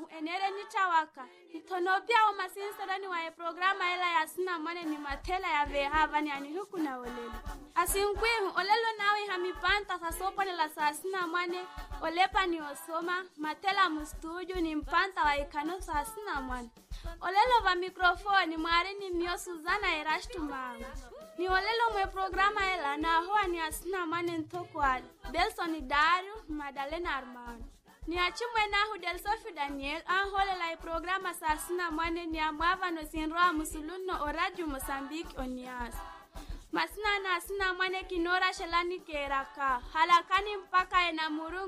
enere ni chawaka. Itonopia o masinsarani wa programa ela ya sina mwane ni matela ya vehava ni anihuku na olelo. Asinkwihu olelo nawe hamipanta sasopa ni la sasina mwane olepa ni osoma matela mustudio ni mpanta wa ikano sasina mwane. Olelo va mikrofoni mwari ni mio Suzana Erashtu mangu. Ni olelo mwe programa ela na hoa ni asina mwane ntoko wali. Belson Dario Madalena Armando. Ni achimwe na Delsofi Daniel anholela i programa sasina mwane ni amwava no sinroa musuluno o Radio Mozambique Onias. Masina na asina mwane kinora shelani keraka. Halakani mpaka ena murungu.